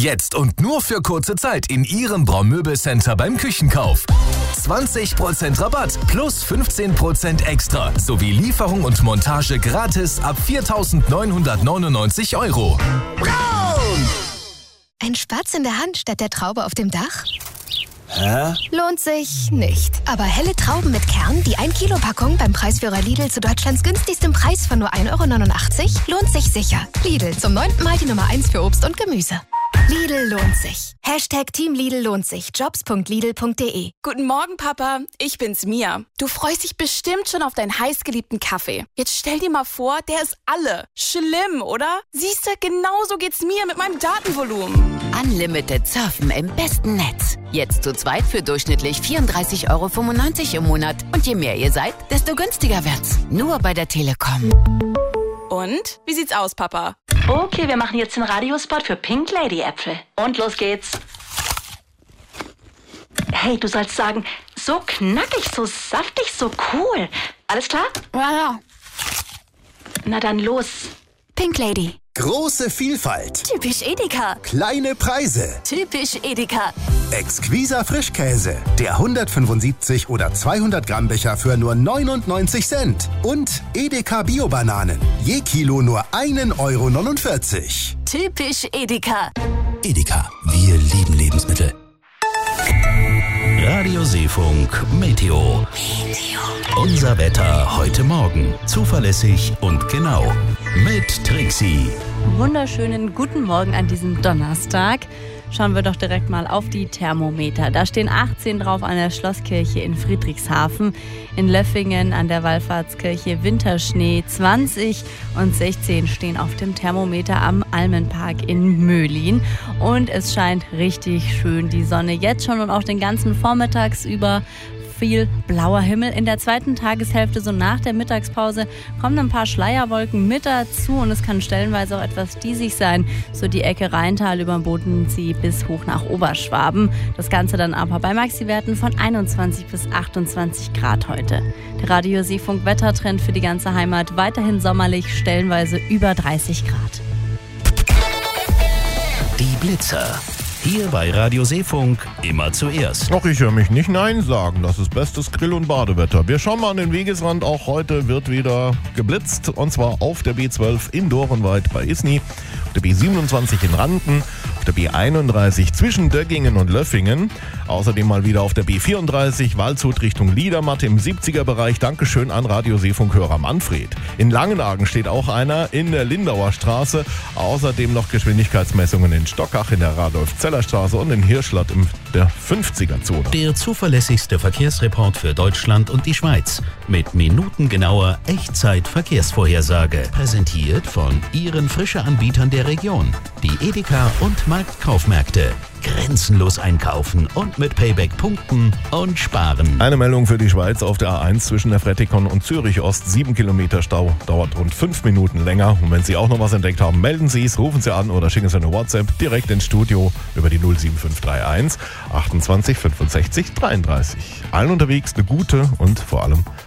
Jetzt und nur für kurze Zeit in Ihrem Braun-Möbel-Center beim Küchenkauf. 20% Rabatt plus 15% extra sowie Lieferung und Montage gratis ab 4.999 €. Braun! Ein Spatz in der Hand statt der Traube auf dem Dach? Hä? Lohnt sich nicht. Aber helle Trauben mit Kern, die 1 Kilo Packung beim Preisführer Lidl zu Deutschlands günstigstem Preis von nur 1,89 € lohnt sich sicher. Lidl, zum 9. Mal die Nummer 1 für Obst und Gemüse. Lidl lohnt sich. #Team Lidl lohnt sich. Jobs.lidl.de. Guten Morgen, Papa. Ich bin's, Mia. Du freust dich bestimmt schon auf deinen heißgeliebten Kaffee. Jetzt stell dir mal vor, der ist alle. Schlimm, oder? Siehst du, genauso geht's mir mit meinem Datenvolumen. Unlimited Surfen im besten Netz. Jetzt zu zweit für durchschnittlich 34,95 € im Monat. Und je mehr ihr seid, desto günstiger wird's. Nur bei der Telekom. Und? Wie sieht's aus, Papa? Okay, wir machen jetzt den Radiospot für Pink Lady Äpfel. Und los geht's. Hey, du sollst sagen, so knackig, so saftig, so cool. Alles klar? Ja. Na dann los. Pink Lady. Große Vielfalt. Typisch Edeka. Kleine Preise. Typisch Edeka. Exquiser Frischkäse. Der 175 oder 200 Gramm Becher für nur 99 Cent. Und Edeka Bio-Bananen. Je Kilo nur 1,49 €. Typisch Edeka. Edeka, wir lieben Lebensmittel. Radio Seefunk Meteo. Unser Wetter heute Morgen. Zuverlässig und genau. Mit Trixie. Wunderschönen guten Morgen an diesem Donnerstag. Schauen wir doch direkt mal auf die Thermometer. Da stehen 18 drauf an der Schlosskirche in Friedrichshafen. In Löffingen an der Wallfahrtskirche Winterschnee 20 und 16 stehen auf dem Thermometer am Almenpark in Möhlin. Und es scheint richtig schön die Sonne jetzt schon und auch den ganzen Vormittags über. Viel blauer Himmel. In der zweiten Tageshälfte, so nach der Mittagspause, kommen ein paar Schleierwolken mit dazu und es kann stellenweise auch etwas diesig sein. So die Ecke Rheintal über den Bodensee bis hoch nach Oberschwaben. Das Ganze dann aber bei Maxi-Werten von 21 bis 28 Grad heute. Der Radio Seefunk Wettertrend für die ganze Heimat weiterhin sommerlich, stellenweise über 30 Grad. Die Blitzer. Hier bei Radio Seefunk immer zuerst. Doch, ich höre mich nicht Nein sagen. Das ist bestes Grill- und Badewetter. Wir schauen mal an den Wegesrand. Auch heute wird wieder geblitzt. Und zwar auf der B12 in Dorenweit bei Isny, auf der B27 in Randen, auf der B31 zwischen Döggingen und Löffingen. Außerdem mal wieder auf der B34 Waldshut Richtung Liedermatt im 70er-Bereich. Dankeschön an Radio Seefunk-Hörer Manfred. In Langenargen steht auch einer in der Lindauer Straße. Außerdem noch Geschwindigkeitsmessungen in Stockach in der Radolf-Zeller-Straße und in Hirschlatt in der 50er-Zone. Der zuverlässigste Verkehrsreport für Deutschland und die Schweiz. Mit minutengenauer Echtzeit-Verkehrsvorhersage. Präsentiert von Ihren Frische-Anbietern der Region. Die Edeka und Marktkaufmärkte. Grenzenlos einkaufen und mit Payback punkten und sparen. Eine Meldung für die Schweiz auf der A1 zwischen der Frettikon und Zürich Ost. 7 Kilometer Stau, dauert rund 5 Minuten länger. Und wenn Sie auch noch was entdeckt haben, melden Sie es, rufen Sie an oder schicken Sie eine WhatsApp direkt ins Studio über die 07531 28 65 33. Allen unterwegs eine gute und vor allem